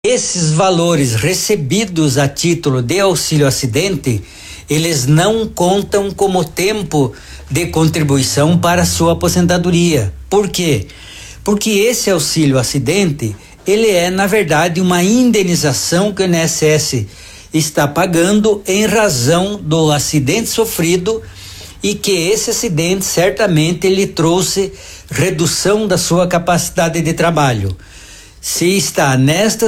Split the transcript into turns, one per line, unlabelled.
Esses valores recebidos a título de auxílio acidente, eles não contam como tempo de contribuição para a sua aposentadoria. Por quê? Porque esse auxílio acidente, ele é, na verdade, uma indenização que o INSS está pagando em razão do acidente sofrido, e que esse acidente certamente lhe trouxe redução da sua capacidade de trabalho. Se está nesta